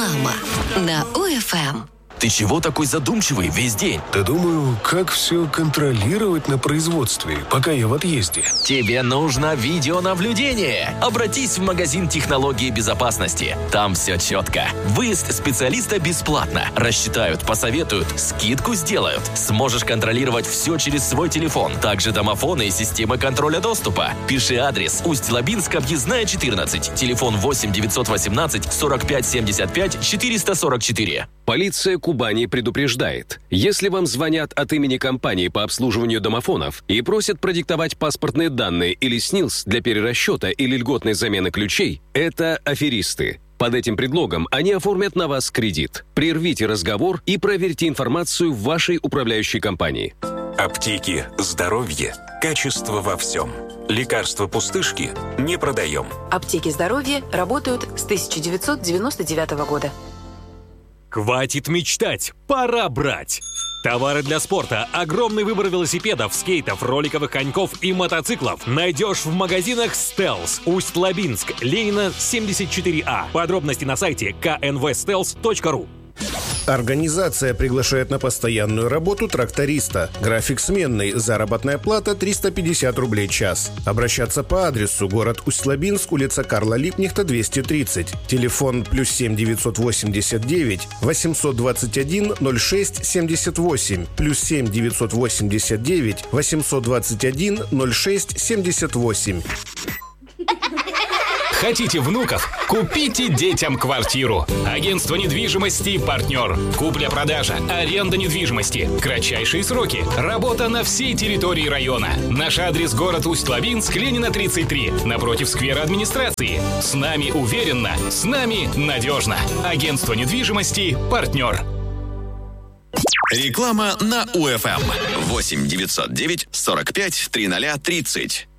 Реклама на УФМ. Ты чего такой задумчивый весь день? Да думаю, как все контролировать на производстве, пока я в отъезде. Тебе нужно видеонаблюдение. Обратись в магазин технологии безопасности. Там все четко. Выезд специалиста бесплатно. Рассчитают, посоветуют, скидку сделают. Сможешь контролировать все через свой телефон. Также домофоны и системы контроля доступа. Пиши адрес: Усть-Лабинск, объездная 14. Телефон 8 918 45 75 444. Полиция Кубани предупреждает, если вам звонят от имени компании по обслуживанию домофонов и просят продиктовать паспортные данные или СНИЛС для перерасчета или льготной замены ключей, это аферисты. Под этим предлогом они оформят на вас кредит. Прервите разговор и проверьте информацию в вашей управляющей компании. Аптеки, здоровье, качество во всем. Лекарства пустышки не продаем. Аптеки здоровья работают с 1999 года. Хватит мечтать, пора брать! Товары для спорта, огромный выбор велосипедов, скейтов, роликовых коньков и мотоциклов найдешь в магазинах «Стелс». Усть-Лабинск, Ленина, 74А. Подробности на сайте knvstels.ru. Организация приглашает на постоянную работу тракториста. График сменный, заработная плата 350 рублей час. Обращаться по адресу: город Усть-Лабинск, улица Карла Липкнехта, 230. Телефон +7 989 821 06 78. +7 989 821 06 78. Хотите внуков? Купите детям квартиру. Агентство недвижимости «Партнер». Купля-продажа, аренда недвижимости, кратчайшие сроки, работа на всей территории района. Наш адрес: город Усть-Лабинск, Ленина, 33, напротив сквера администрации. С нами уверенно, с нами надежно. Агентство недвижимости «Партнер». Реклама на УФМ. 8 909 45 00 30.